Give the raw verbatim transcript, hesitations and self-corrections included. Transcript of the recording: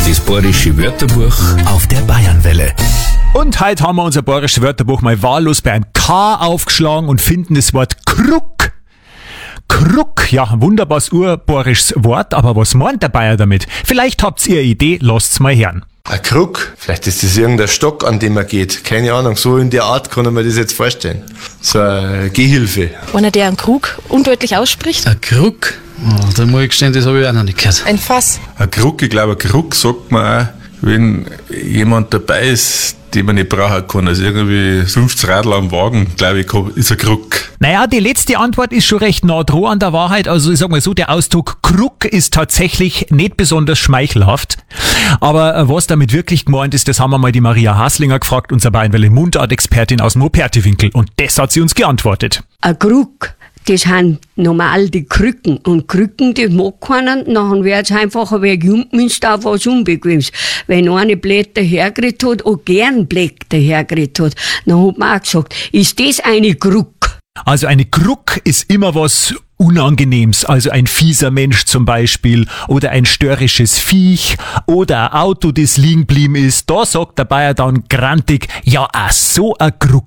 Das bayerische Wörterbuch auf der Bayernwelle. Und heute haben wir unser bayerisches Wörterbuch mal wahllos bei einem K aufgeschlagen und finden das Wort Krug. Krug, ja, ein wunderbares urbayerisches Wort, aber was meint der Bayer damit? Vielleicht habt ihr eine Idee, lasst's mal hören. Ein Krug? Vielleicht ist das irgendein Stock, an dem er geht. Keine Ahnung, so in der Art kann ich mir das jetzt vorstellen. So eine Gehhilfe. Einer, der einen Krug undeutlich ausspricht. Ein Krug? Oh, da muss ich gestehen, das habe ich auch noch nicht gehört. Ein Fass. Ein Krug, ich glaube, ein Krug sagt man auch, wenn jemand dabei ist, den man nicht brauchen kann. Also irgendwie fünfzig Radl am Wagen, glaube ich, ist ein Krug. Naja, die letzte Antwort ist schon recht nah dran an der Wahrheit. Also ich sag mal so, der Ausdruck Krug ist tatsächlich nicht besonders schmeichelhaft. Aber was damit wirklich gemeint ist, das haben wir mal die Maria Haslinger gefragt, unser Bayernwelle Mundart-Expertin aus dem Operti-Winkel. Und das hat sie uns geantwortet. Ein Krug, das sind normal die Krücken. Und Krücken, das mag keiner. Nachher wird es einfach ein wenig umgemünzt auf was Unbequemes. Wenn eine Blätter hergeriet hat, und gern Blätter hergeriet hat, dann hat man auch gesagt, ist das eine Krug? Also eine Krug ist immer was Unangenehmes, also ein fieser Mensch zum Beispiel oder ein störrisches Viech oder ein Auto, das liegen geblieben ist. Da sagt der Bayer dann grantig, ja, ach so ein Krug.